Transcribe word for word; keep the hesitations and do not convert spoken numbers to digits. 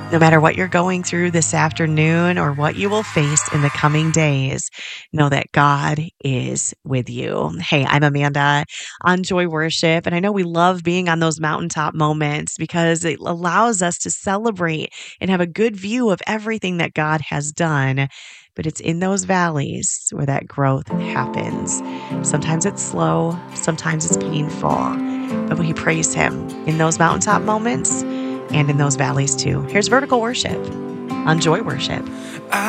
No matter what you're going through this afternoon or what you will face in the coming days, know that God is with you. Hey, I'm Amanda on Joy Worship, and I know we love being on those mountaintop moments because it allows us to celebrate and have a good view of everything that God has done. But it's in those valleys where that growth happens. Sometimes it's slow, sometimes it's painful, but we praise Him in those mountaintop moments and in those valleys too. Here's Vertical Worship on Joy Worship.